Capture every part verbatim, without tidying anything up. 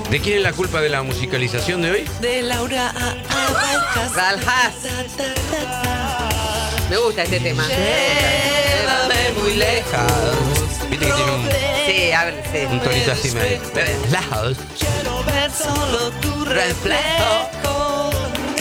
¿De quién es la culpa de la musicalización de hoy? De Laura Valjas. Me gusta este tema. Llévame muy lejos. Viste que tiene un, Sí, a ver, sí. un tonito así medio. Lejos. Quiero ver solo tu reflejo.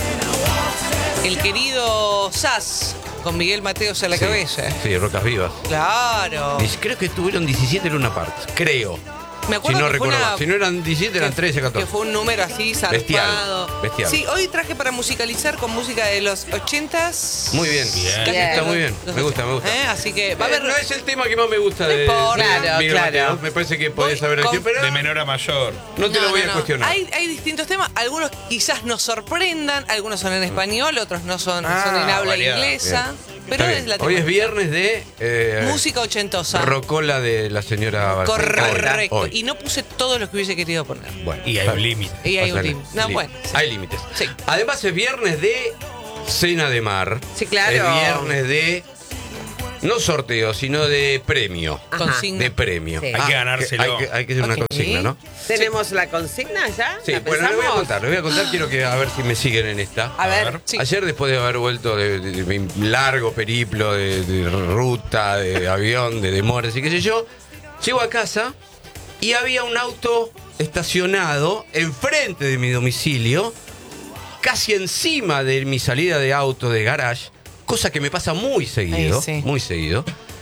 El querido Sass, con Miguel Mateos a la Sí, cabeza. Sí, Rocas Vivas. Claro. Y creo que tuvieron diecisiete Luna Parks, creo. Me Si acuerdo no que fue recuerdo una- mal. Si no eran diecisiete, eran trece, Que catorce. fue un número así zarpado. Bestial, bestial. Sí, hoy traje para musicalizar con música de los ochentas. Muy bien. Casi Bien. Está los- muy bien. los Me gusta, me gusta. ¿Eh? Así que va a Eh, haber. no es el tema que más me gusta de, importa. de Claro, Miguel claro. Mateos. Me parece que podés Voy haber con- hecho, pero De menor a mayor. no te lo voy a cuestionar. Hay, hay distintos temas, algunos quizás nos sorprendan, algunos son en español, otros no son, Ah, son en habla variado. inglesa. Bien. Pero Está es bien. la Hoy es temática. viernes de eh, Música ochentosa. Rocola de la señora Balcón. Correcto. Hoy. Y no puse todo lo que hubiese querido poner. Bueno, Y hay está un bien. límite. Y hay un Pásale. límite. No, Límite. bueno. sí. Hay límites. Sí. Además es viernes de cena de mar. Sí, claro. Es viernes de no sorteo, sino de premio. Ajá. Consigna. De premio. Sí. Hay que ganárselo. Hay que, hay que hacer una Ok. consigna, ¿no? ¿Tenemos la consigna ya? Sí, ¿La bueno, les voy a pensamos? contar, les voy a contar, quiero que a ver si me siguen en esta. A ver. ver. Sí. Ayer, después de haber vuelto de, de- de mi largo periplo de, de ruta, de avión, de demoras y qué sé yo, llego a casa y había un auto estacionado enfrente de mi domicilio, casi encima de mi salida de auto de garage, cosa que me pasa muy seguido, Ay, sí. muy seguido.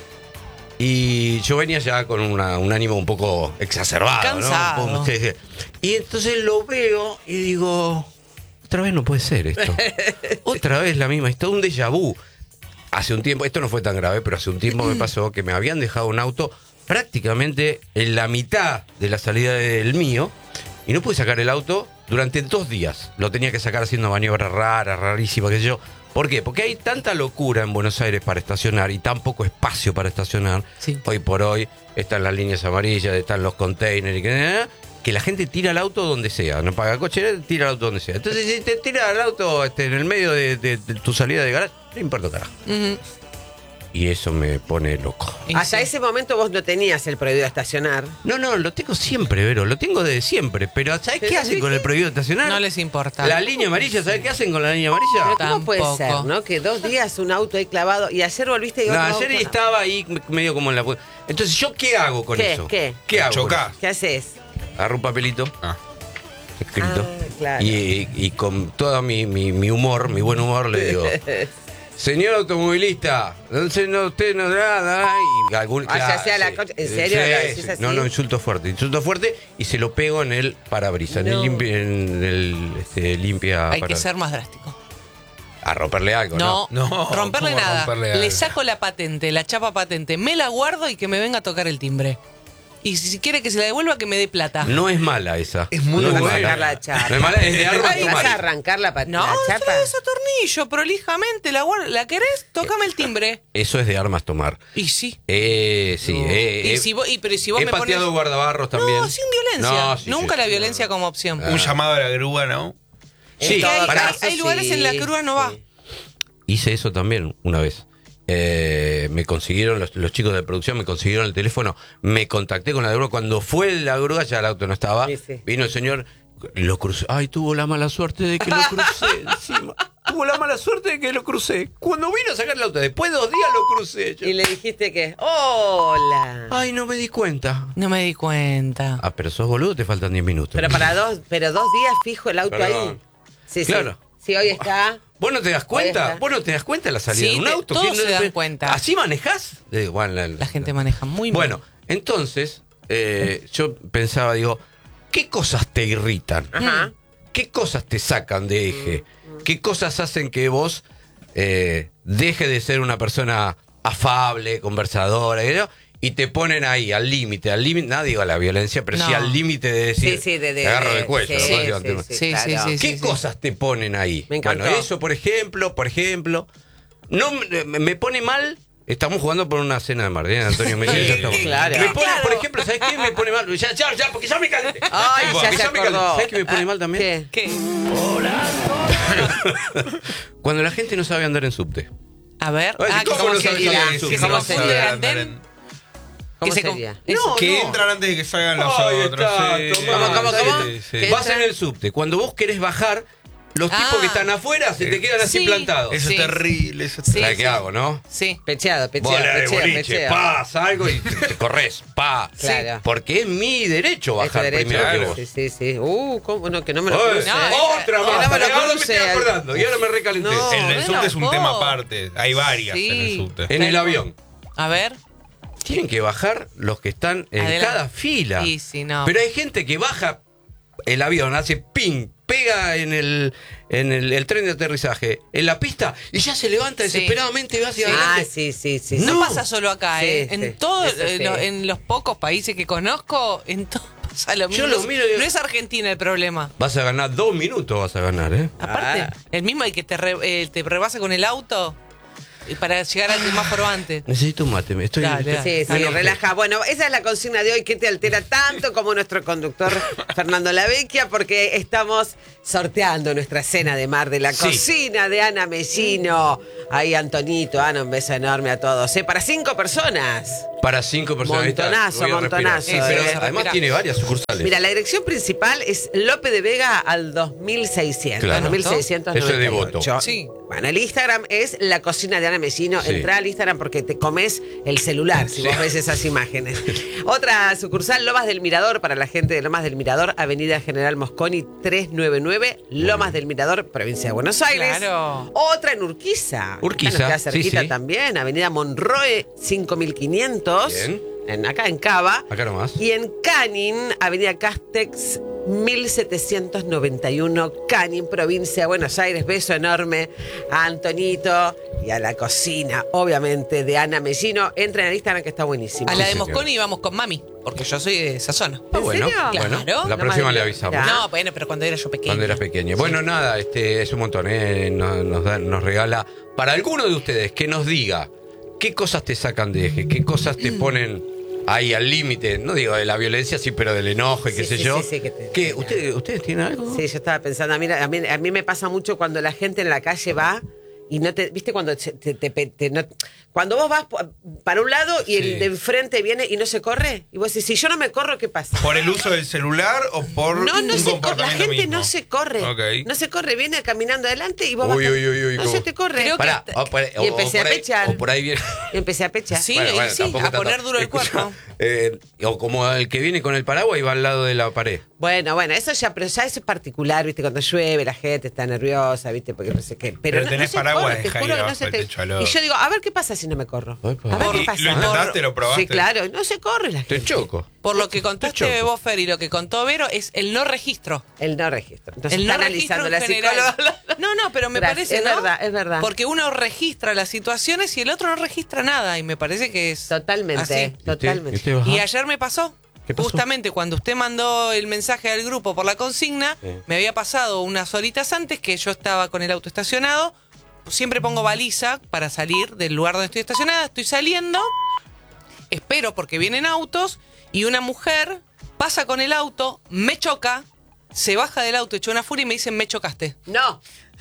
Y yo venía ya con una- un ánimo un poco exacerbado, Cansado. ¿no? Sí, sí. Y entonces lo veo y digo, otra vez no puede ser esto. Otra vez la misma historia, un déjà vu. Hace un tiempo, esto no fue tan grave, pero hace un tiempo me pasó que me habían dejado un auto prácticamente en la mitad de la salida del mío y no pude sacar el auto durante dos días. Lo tenía que sacar haciendo maniobras raras, rarísimas, qué sé yo. ¿Por qué? Porque hay tanta locura en Buenos Aires para estacionar y tan poco espacio para estacionar. Sí. Hoy por hoy están las líneas amarillas, están los containers y que, que la gente tira el auto donde sea. No paga coche, tira el auto donde sea. Entonces, si te tira el auto este, en el medio de, de- de tu salida de garage, no importa carajo. Ujú. Y eso me pone loco. Y Hasta sí. ese momento vos no tenías el prohibido estacionar. No, no, lo tengo siempre, Vero, lo tengo desde siempre. Pero ¿sabes qué hacen con el prohibido estacionar? No les importa. La línea amarilla, ¿sabes qué hacen con la línea amarilla? Pero ¿cómo puede Tampoco. ser, no? Que dos días un auto ahí clavado y ayer volviste y No, otro ayer auto. estaba ahí medio como en la... Entonces, ¿yo qué hago con ¿Qué? eso? ¿Qué? ¿Qué hago? con Chocá. eso? ¿Qué haces? Agarro un papelito Ah. escrito Ah, claro. y, y con todo mi, mi, mi humor, mi buen humor, le digo... Señor automovilista, entonces no, usted no da nada y algún Ah, ya sea la coche- ¿en serio lo decís sí. así? No, no, insulto fuerte, insulto fuerte y se lo pego en el parabrisas, en el, No. limpi- en el este, limpia Hay que para- ser más drástico. a romperle algo, ¿no? No, No, romperle ¿cómo nada. romperle Le algo? saco la patente, la chapa patente, me la guardo y que me venga a tocar el timbre. Y si quiere que se la devuelva, que me dé plata. No es mala esa. Es muy no Vas a buena. arrancar la chapa. No es mala, es de armas Ay, ¿vas tomar. a arrancar la, pa- No, la se chapa? la desatornillo prolijamente, la, guardo- ¿la querés? Tócame el timbre. Eso es de armas tomar. Y sí. Eh, sí, eh, Y eh, si vos, y, pero si vos he me pateado pones... guardabarros también. No, sin violencia. No, sí, Nunca sí. la violencia como opción. Un llamado a la grúa, ¿no? Sí, Es que hay, pará. hay- hay lugares en la que grúa no va. sí. Hice eso también una vez. Eh, me consiguieron, los, los chicos de producción me consiguieron el teléfono, me contacté con la grúa. Cuando fue la grúa ya el auto no estaba. Sí, sí. Vino el señor, lo crucé. Ay, tuvo la mala suerte de que lo crucé encima. Tuvo la mala suerte de que lo crucé. Cuando vino a sacar el auto, después de dos días lo crucé. Yo, Y le dijiste que, hola. Ay, no me di cuenta. No me di cuenta. Ah, pero sos boludo, te faltan diez minutos. Pero para dos, pero dos días fijo el auto Perdón. ahí. Sí, Claro. sí. Sí, hoy está. ¿Vos no te das Ahí cuenta? está. ¿Vos no te das cuenta de la salida Sí, de un te- auto? todos ¿Quién no se te- dan cuenta. ¿Así manejás? Eh, bueno, la, La gente maneja muy mal. Bueno, entonces, eh, yo pensaba, digo, ¿qué cosas te irritan? Ajá. ¿Qué cosas te sacan de eje? ¿Qué cosas hacen que vos eh, dejes de ser una persona afable, conversadora, y eso, y te ponen ahí, al límite, al límite, no digo a la violencia, pero sí No. al límite de decir, Sí, sí, de- de- te agarro de- del cuello. sí, ¿no? sí, Digo, sí, tema. sí, Sí, sí, claro. sí, ¿Qué cosas te ponen ahí? Me encantó. Bueno, eso, por ejemplo, por ejemplo, no me, me pone mal. Estamos jugando por una cena de mar, ¿eh? Antonio Medina, ya estamos. Claro. Me pone, por ejemplo, ¿sabes qué me pone mal? Ya, ya, ya, porque ya me calenté. Ay, Porque ya se me calenté. acordó. ¿Sabes qué me pone mal también? ¿Qué? ¿Qué? Cuando la gente no sabe andar en subte. A ver. Ay, Ah, ¿cómo ¿cómo no se sabes dirá? andar en subte? ¿Cómo ¿Cómo se se dirá? dirá? Andén. ¿Cómo que se con- sería? eso. No, Que no. entran antes de que salgan los Ahí otros. está, sí. tomá. ¿Cómo, cómo, cómo? Sí, sí. ¿Qué? Vas en el subte. Cuando vos querés bajar, los Ah. tipos que están afuera se te quedan así Sí. plantados. Eso Sí. es terrible. Eso es Sí, ¿Sabés sí. qué hago, no? Sí. Pecheado, Vos pecheado, de pecheo, boliche, pecheo. pa, salgo y te, te corres, pa. Claro. Porque es mi derecho Es tu bajar derecho. primero que claro. vos. Sí, sí, sí. Uh, ¿cómo no? Que no me lo Oye, cruce. No, ¿eh? otra Que más. no me lo Ahora me cruce. estoy acordando y ahora me recalenté. No. El del re subte es un loco. tema aparte. Hay varias Sí. en el subte. En el avión. A ver. Tienen que bajar los que están en Adelante. cada fila. Sí, sí, no. Pero hay gente que baja el avión, hace ping, pega en el, en el, el tren de aterrizaje, en la pista, y ya se levanta Sí. desesperadamente y va hacia Ah, adelante. sí, sí, sí. No, sí. pasa solo acá, Sí, ¿eh? sí, En todo, eso eh, sí. lo- en los pocos países que conozco, en todo pasa lo Yo mismo. lo miro y digo- No es Argentina el problema. Vas a ganar dos minutos, vas a ganar, ¿eh? Aparte, Ah. el mismo el que te, re- eh, te rebasa con el auto y para llegar al semáforo antes. Necesito un mate, me estoy... Dale, dale. Sí, sí, Ah, no, relaja. Bueno, esa es la consigna de hoy que te altera tanto como nuestro conductor Fernando Lavecchia, porque estamos sorteando nuestra cena de mar de la Sí. cocina de Ana Mellino. Ahí, Antonito, Ana, un beso enorme a todos. ¿eh? Para cinco personas. Para cinco personas. Ahí está, Montonazo, voy a respirar. montonazo, Sí, pero eh. además Respira. tiene varias sucursales. Mira, la dirección principal es Lope de Vega al dos mil seiscientos. Claro. dos mil seiscientos noventa y ocho. Eso es devoto. Sí. Bueno, el Instagram es la cocina de Ana Mellino. Sí. Entrá al Instagram porque te comes el celular si vos ves esas imágenes. Otra sucursal, Lomas del Mirador, para la gente de Lomas del Mirador, Avenida General Mosconi trescientos noventa y nueve, Lomas del Mirador, provincia de Buenos Aires. Claro. Otra en Urquiza. Urquiza, Acá nos queda sí, cerquita sí. también, Avenida Monroe cinco mil quinientos. Bien. En, acá en Cava. Acá nomás. Y en Canin, Avenida Castex mil setecientos noventa y uno, Canin, provincia de Buenos Aires. Beso enorme a Antonito y a la cocina, obviamente, de Ana Mellino. Entren al Instagram que está buenísimo. A la de señor. Mosconi íbamos con mami, porque yo soy de esa zona. Ah, ¿En bueno, serio? bueno, Claro. la No próxima me- le avisamos. Ya. No, bueno, pero cuando era yo pequeña. Cuando eras pequeño. Bueno, nada, este es un montón, ¿eh? Nos, nos, da- nos regala para alguno de ustedes que nos diga qué cosas te sacan de eje, qué cosas te ponen ahí al límite, no digo de la violencia, sí, pero del enojo y Sí, qué sé sí, yo. sí, sí, que te- ¿Qué? ¿Ustedes, ¿Ustedes tienen algo? Sí, yo estaba pensando, a mí, a, mí, a mí me pasa mucho cuando la gente en la calle va y no te, viste cuando te, te- te- te- no- cuando vos vas po- para un lado y Sí. el de enfrente viene y no se corre, y vos decís, si yo no me corro, ¿qué pasa? ¿Por el uso del celular o por No, no un se corre, la comportamiento gente mismo? no se corre. Ok. No se corre, viene caminando adelante y vos Uy, vas- uy, uy, uy, no ¿cómo? se te corre. Creo que- Pará, o por, Y empecé o a por ahí- pechar. o por ahí viene. Y empecé a pechar. Sí, Bueno, ahí bueno, sí, tampoco a tanto. poner duro el Escucha, cuerpo. eh, o como el que viene con el paraguas y va al lado de la pared. Bueno, bueno, eso ya, pero ya eso es particular, viste, cuando llueve la gente está nerviosa, viste, porque no sé qué. Pero, Pero no- tenés no se paraguas, corre, te dejá juro ahí que no abajo se del te- techo al lado. Y yo digo, a ver qué pasa si no me corro. Epa. A ver Por- qué pasa. ¿Lo intentaste? ¿Lo probaste? Sí, claro, no se corre la Te gente. choco. Por lo que contaste, choco. vos, Fer, y lo que contó Vero, es el no registro. El no registro. Entonces El está no analizando la registro en general. psicóloga. No, no, pero me Gracias, parece, es ¿no? verdad, es verdad. Porque uno registra las situaciones y el otro no registra nada. Y me parece que es Totalmente, así. totalmente. ¿Y usted- y usted Y baja? ayer me pasó. ¿Qué pasó? Justamente cuando usted mandó el mensaje al grupo por la consigna, Sí. me había pasado unas horitas antes que yo estaba con el auto estacionado. Siempre pongo baliza para salir del lugar donde estoy estacionada. Estoy saliendo, espero porque vienen autos y una mujer pasa con el auto, me choca, se baja del auto, echó una furia y me dicen, me chocaste. No.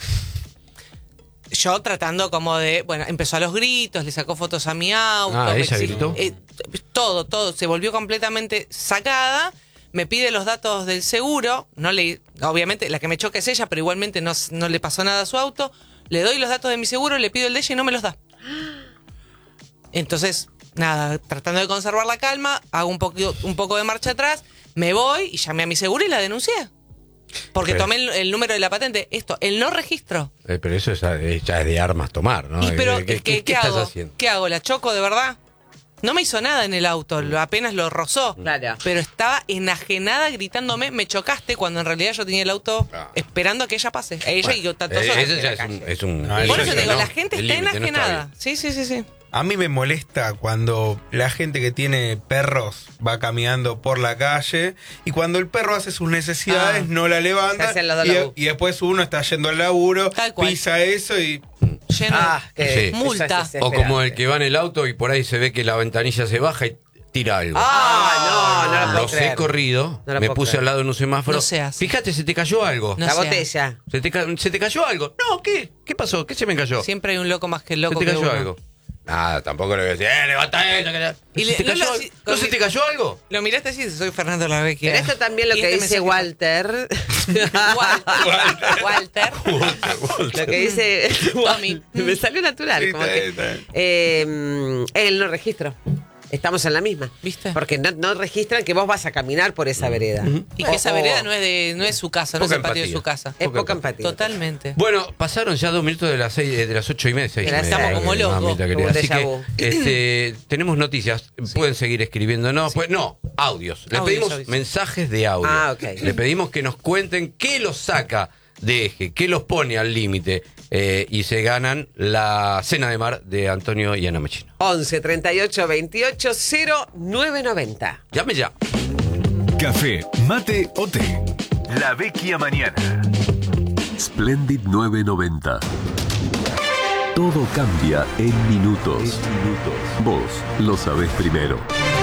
Yo tratando como de, bueno, empezó a los gritos, le sacó fotos a mi auto. Ah, me ¿ella exi- gritó? eh, todo, todo, se volvió completamente sacada. Me pide los datos del seguro, no le, obviamente la que me choca es ella, pero igualmente no, no le pasó nada a su auto. Le doy los datos de mi seguro, le pido el de ella y no me los da. Entonces, nada, tratando de conservar la calma, hago un poco, un poco de marcha atrás, me voy y llamé a mi seguro y la denuncié. Porque Sí. tomé el, el número de la patente. Esto, el no registro. Eh, pero eso es, eh, ya es de armas tomar, ¿no? Y pero, ¿Qué, ¿qué, qué- qué qué estás hago? haciendo? ¿Qué hago? ¿La choco de verdad? No me hizo nada en el auto, lo- apenas lo rozó. Claro. Pero estaba enajenada gritándome, me chocaste, cuando en realidad yo tenía el auto Ah. esperando a que ella pase. A ella y yo tanto Eh, sola. eso ya es un... Es un No, es Por eso eso un- te digo, ¿no? la gente El está límite, no está enajenada. bien. Sí, sí, sí, sí. A mí me molesta cuando la gente que tiene perros va caminando por la calle y cuando el perro hace sus necesidades Ah. no la Se levanta hace al lado y, de la U. y después uno está yendo al laburo, Tal cual. pisa eso y Lleno Ah, de... que Sí. Multa. eso es O como el desesperante. que va en el auto y por ahí se ve que la ventanilla se baja y tira algo. Ah, no, no lo puedo Los he creer. corrido, No lo me puedo puse creer. al lado de un semáforo. No seas. Fíjate, se te cayó algo. No La sea. botella. ¿Se, te ca- ¿Se te cayó algo? No, ¿qué? ¿Qué pasó? ¿Qué se me cayó? Siempre hay un loco más que el se loco te que cayó uno. algo. Nada, tampoco le voy a decir, eh, levanta eso. Que... Y ¿Se le- te no cayó, lo- algo? ¿No se te cayó algo? Lo miraste así, soy Fernando Lavecchia. Pero esto también lo Y que este dice mensaje- Walter. Walter. Walter. Lo que dice Tommy. me salió natural. Sí, Como está que, bien, está bien. eh, él no registra. Estamos en la misma. ¿Viste? Porque no, no registran que vos vas a caminar por esa vereda. Y que esa O- vereda no es de no es su casa, no es Poca el patio de empatía. su casa. Es Poca poca empatía. Totalmente. Bueno, pasaron ya dos minutos de las seis, de las ocho y media. seis y Estamos media, como eh, locos. mamita querida. Como un Así déjà que vu. este, tenemos noticias. Pueden seguir escribiéndonos. Pues, no, audios. Le Audios, pedimos audios. mensajes de audio. Ah, ok. Le pedimos que nos cuenten qué los saca de eje, qué los pone al límite. eh, y se ganan la cena de mar de Antonio y Ana Mechino. once treinta y ocho veintiocho cero nueve noventa. Llame ya. Café, mate o té. La Vecchia Mañana. Splendid nueve noventa. Todo cambia en minutos. Vos lo sabés primero.